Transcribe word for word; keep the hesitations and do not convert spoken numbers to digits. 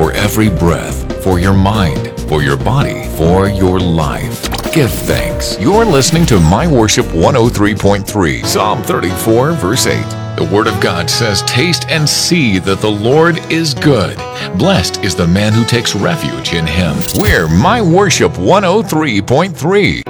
for every breath, for your mind, for your body, for your life. Give thanks. You're listening to My Worship one oh three point three, Psalm thirty-four, verse eight. The Word of God says, "Taste and see that the Lord is good. Blessed is the man who takes refuge in Him." We're My Worship one oh three point three.